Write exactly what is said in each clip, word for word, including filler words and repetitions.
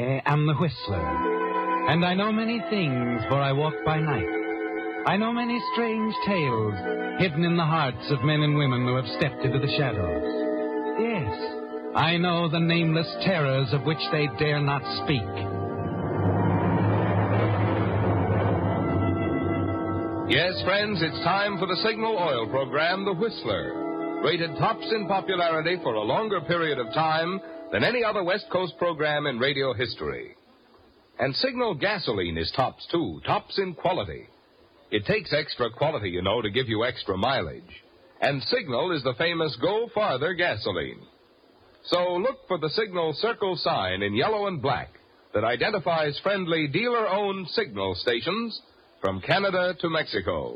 am the Whistler, and I know many things, for I walk by night. I know many strange tales hidden in the hearts of men and women who have stepped into the shadows. Yes, I know the nameless terrors of which they dare not speak. Yes, friends, it's time for the Signal Oil program, The Whistler. Rated tops in popularity for a longer period of time than any other West Coast program in radio history. And Signal gasoline is tops, too, tops in quality. It takes extra quality, you know, to give you extra mileage. And Signal is the famous Go Farther gasoline. So look for the Signal Circle sign in yellow and black that identifies friendly dealer-owned Signal stations from Canada to Mexico.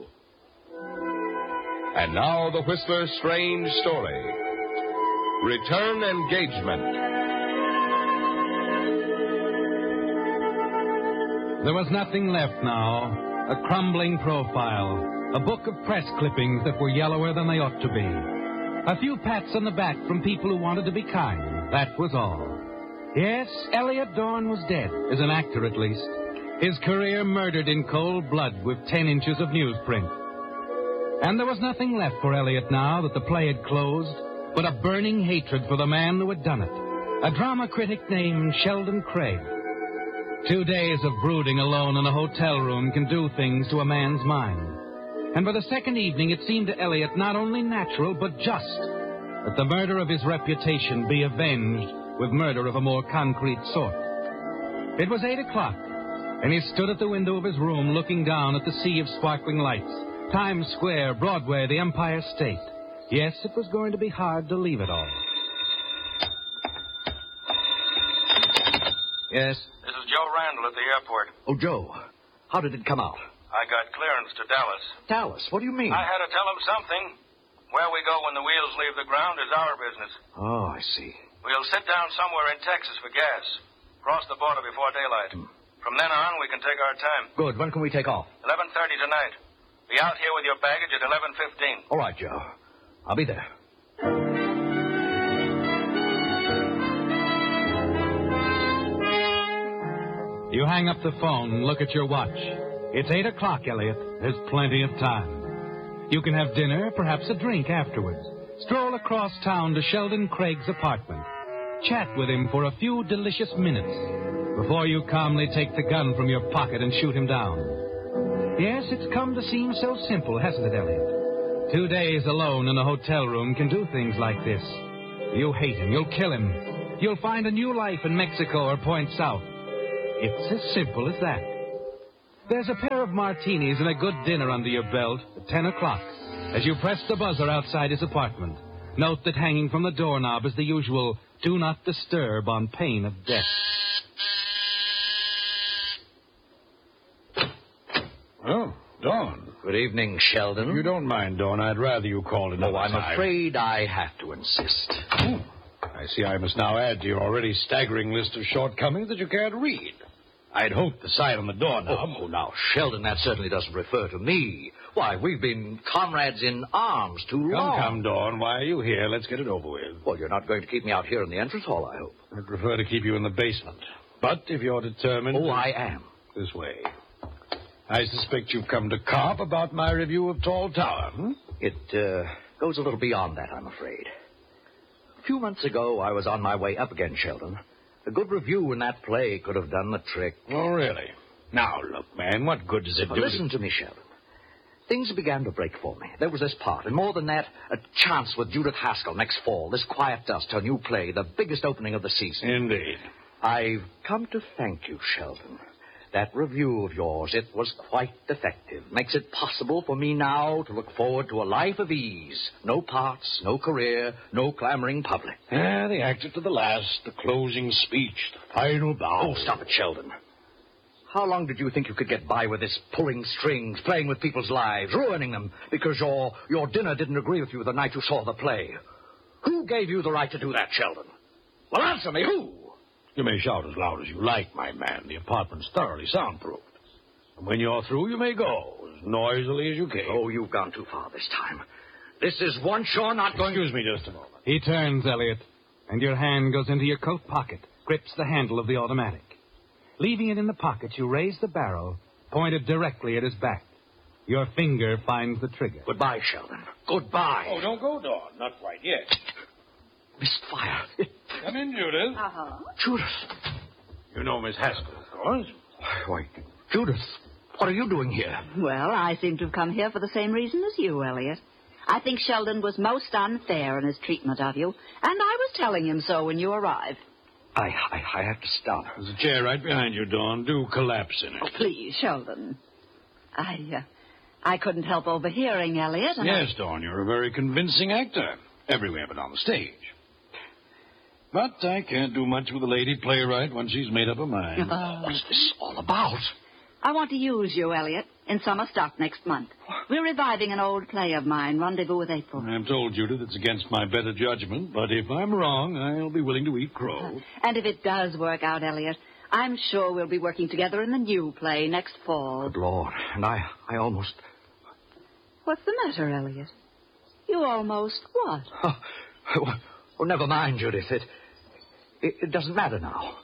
And now the Whistler's strange story. Return engagement. There was nothing left now. A crumbling profile, a book of press clippings that were yellower than they ought to be. A few pats on the back from people who wanted to be kind. That was all. Yes, Elliot Dorn was dead, as an actor at least. His career murdered in cold blood with ten inches of newsprint. And there was nothing left for Elliot now that the play had closed but a burning hatred for the man who had done it. A drama critic named Sheldon Craig. Two days of brooding alone in a hotel room can do things to a man's mind. And by the second evening, it seemed to Elliot not only natural, but just, that the murder of his reputation be avenged with murder of a more concrete sort. It was eight o'clock, and he stood at the window of his room looking down at the sea of sparkling lights, Times Square, Broadway, the Empire State. Yes, it was going to be hard to leave it all. Yes? This is Joe Randall at the airport. Oh, Joe. How did it come out? I got clearance to Dallas. Dallas? What do you mean? I had to tell him something. Where we go when the wheels leave the ground is our business. Oh, I see. We'll sit down somewhere in Texas for gas. Cross the border before daylight. Hmm. From then on, we can take our time. Good. When can we take off? eleven thirty tonight. Be out here with your baggage at eleven fifteen. All right, Joe. I'll be there. You hang up the phone and look at your watch. It's eight o'clock, Elliot. There's plenty of time. You can have dinner, perhaps a drink afterwards. Stroll across town to Sheldon Craig's apartment. Chat with him for a few delicious minutes before you calmly take the gun from your pocket and shoot him down. Yes, it's come to seem so simple, hasn't it, Elliot? Two days alone in a hotel room can do things like this. You hate him. You'll kill him. You'll find a new life in Mexico or Point South. It's as simple as that. There's a pair of martinis and a good dinner under your belt at ten o'clock as you press the buzzer outside his apartment. Note that hanging from the doorknob is the usual do not disturb on pain of death. Oh, Dawn. Good evening, Sheldon. If you don't mind, Dawn, I'd rather you called another Oh, I'm time. afraid I have to insist. Oh, I see I must now add to your already staggering list of shortcomings that you can't read. I'd hoped the sign on the door now. Oh, now, Sheldon, that certainly doesn't refer to me. Why, we've been comrades in arms too Come, long. come, Dawn. Why are you here? Let's get it over with. Well, you're not going to keep me out here in the entrance hall, I hope. I'd prefer to keep you in the basement. But if you're determined... Oh, I am. This way. I suspect you've come to carp about my review of Tall Tower, hmm? It uh, goes a little beyond that, I'm afraid. A few months ago, I was on my way up again, Sheldon. A good review in that play could have done the trick. Oh, really? Now, look, man, what good does it well, do? Listen to me, Sheldon. Things began to break for me. There was this part, and more than that, a chance with Judith Haskell next fall. This Quiet Dust, her new play, the biggest opening of the season. Indeed. I've come to thank you, Sheldon. That review of yours, it was quite effective. Makes it possible for me now to look forward to a life of ease. No parts, no career, no clamoring public. Ah, the actor to the last, the closing speech, the final bow. Oh, stop it, Sheldon. How long did you think you could get by with this pulling strings, playing with people's lives, ruining them because your, your dinner didn't agree with you the night you saw the play? Who gave you the right to do that, Sheldon? Well, answer me, who? You may shout as loud as you like, my man. The apartment's thoroughly soundproofed. And when you're through, you may go as noisily as you came. Oh, you've gone too far this time. This is one sure not going... Excuse me just a moment. He turns, Elliot, and your hand goes into your coat pocket, grips the handle of the automatic. Leaving it in the pocket, you raise the barrel, pointed directly at his back. Your finger finds the trigger. Goodbye, Sheldon. Goodbye. Oh, don't go, Dawn. Not quite yet. Missed fire. It... Come in, Judith. Uh-huh. Judith. You know Miss Haskell, of course. Why, Judith, what are you doing here? Well, I seem to have come here for the same reason as you, Elliot. I think Sheldon was most unfair in his treatment of you, and I was telling him so when you arrived. I, I, I have to stop. There's a chair right behind you, Dawn. Do collapse in it. Oh, please, Sheldon. I, uh, I couldn't help overhearing, Elliot. And Yes, I... Dawn, you're a very convincing actor. Everywhere but on the stage. But I can't do much with a lady playwright once she's made up her mind. Uh, What's this all about? I want to use you, Elliot, in summer stock next month. We're reviving an old play of mine, Rendezvous with April. I've told Judith it's against my better judgment, but if I'm wrong, I'll be willing to eat crow. And if it does work out, Elliot, I'm sure we'll be working together in the new play next fall. Good Lord, and I, I almost... What's the matter, Elliot? You almost what? Oh, well, well, never mind, Judith. It, it, it doesn't matter now.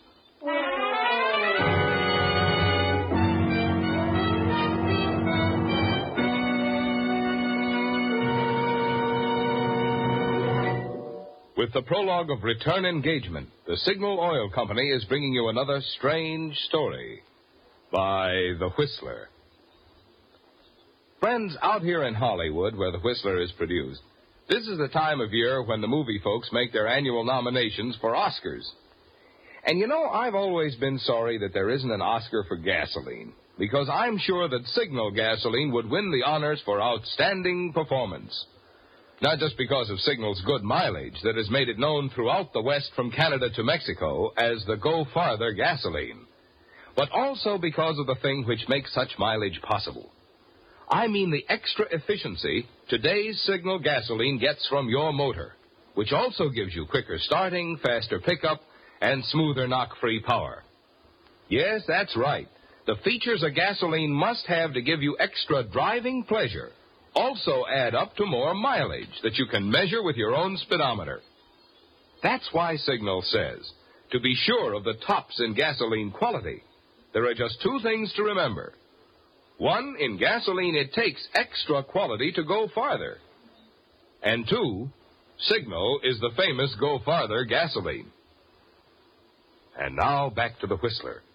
With the prologue of Return Engagement, the Signal Oil Company is bringing you another strange story by The Whistler. Friends, out here in Hollywood, where The Whistler is produced, this is the time of year when the movie folks make their annual nominations for Oscars. And you know, I've always been sorry that there isn't an Oscar for gasoline, because I'm sure that Signal gasoline would win the honors for outstanding performance. Not just because of Signal's good mileage that has made it known throughout the West from Canada to Mexico as the Go Farther gasoline, but also because of the thing which makes such mileage possible. I mean the extra efficiency today's Signal gasoline gets from your motor, which also gives you quicker starting, faster pickup, and smoother knock-free power. Yes, that's right. The features a gasoline must have to give you extra driving pleasure also add up to more mileage that you can measure with your own speedometer. That's why Signal says, to be sure of the tops in gasoline quality, there are just two things to remember. One, in gasoline, it takes extra quality to go farther. And two, Signal is the famous Go Farther gasoline. And now back to the Whistler.